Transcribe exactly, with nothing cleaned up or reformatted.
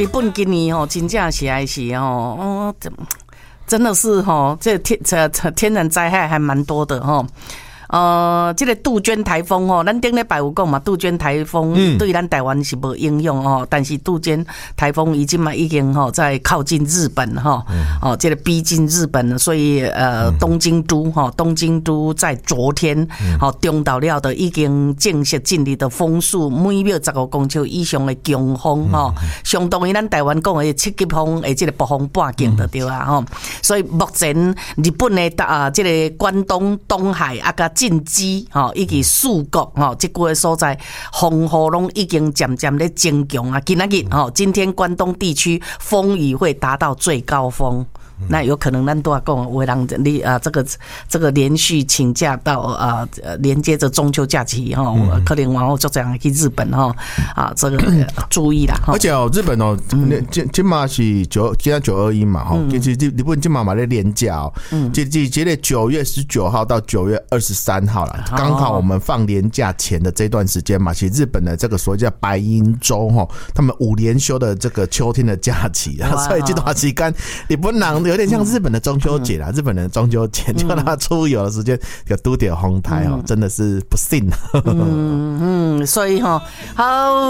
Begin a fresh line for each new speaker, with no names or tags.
日本今年吼，真正是还是吼，哦，真的是吼，这天这天然灾害还蛮多的吼。呃，这个杜鹃台风哦，咱顶礼拜有讲嘛，杜鹃台风对咱台湾是无影响哦，但是杜鹃台风已经嘛已经吼在靠近日本哈，哦，这个逼近日本了，所以呃，东京都哈，东京都在昨天好中到了的已经正式进入的风速每秒十五公尺以上的强风哈，相当于咱台湾讲的七级风的这个北风半径的对啊哈，所以目前日本的啊这个关东东海啊个。近畿吼，以及四国吼，这几个所在风雨拢已经渐渐咧增强啊！今仔日吼，今天关东地区风雨会达到最高峰。那有可能咱都要讲，有人你啊，这个这个连续请假到啊，连接着中秋假期哈，可能往后就这样去日本哈啊，这个注意啦。
而且哦，日本哦，今今嘛是九，今天九二一嘛哈，其实日本今嘛嘛在连假哦，这这这个九月十九号到九月二十三号了，刚好我们放连假前的这段时间嘛，其实日本的这个所谓叫白银周哈，他们五连休的这个秋天的假期啊，所以这段时间日本人。有点像日本的中秋节啦，嗯、日本人的中秋节就他出游的时间有都点红台哦，嗯、真的是不幸。
嗯嗯，所以哈好。